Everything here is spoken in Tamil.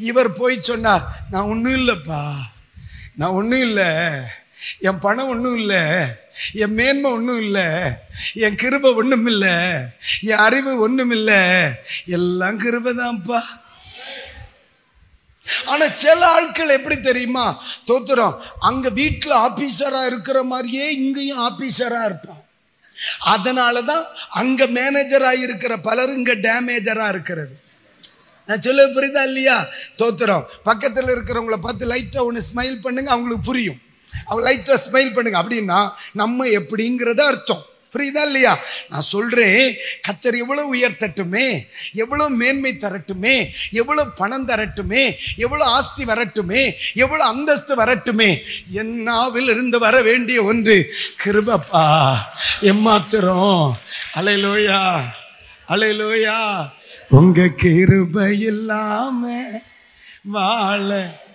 இவர் போய் சொன்னார், நான் ஒன்றும் இல்லைப்பா, நான் ஒன்றும் இல்லை, என் பணம் ஒன்றும் இல்லை, என் மேன்மை ஒன்றும் இல்லை, என் கிருபை ஒன்றும் இல்லை, என் அறிவு ஒன்றும் இல்லை, எல்லாம் கிருபை தான்ப்பா. ஆனா சில ஆட்கள் எப்படி தெரியுமா, தோத்துறோம், அங்க வீட்டுல ஆபீசரா இருக்கிற மாதிரியே இங்கேயும் ஆபீசரா இருப்பான். அதனாலதான் அங்க மேனேஜரா இருக்கிற பலர் இங்க டேமேஜரா இருக்கிறது. நான் சொல்ல புரியுதா இல்லையா? தோத்துறோம், பக்கத்துல இருக்கிறவங்கள பார்த்து லைட்டா ஒன்று ஸ்மைல் பண்ணுங்க, அவங்களுக்கு புரியும். அவங்க லைட்டா ஸ்மைல் பண்ணுங்க அப்படின்னா நம்ம எப்படிங்கிறத அர்த்தம். புரியுதா இல்லையா? நான் சொல்றேன், கர்த்தர் எவ்வளவு உயர்த்தட்டுமே, எவ்வளவு மேன்மை தரட்டுமே, எவ்வளவு பணம் தரட்டுமே, எவ்வளவு ஆஸ்தி வரட்டுமே, எவ்வளவு அந்தஸ்து வரட்டுமே, என் நாவில் இருந்து வர வேண்டிய ஒன்று கிருபைப்பா, எம்மாத்திரம். அல்லேலூயா, அல்லேலூயா. உங்க கிருபை இல்லாம வாழ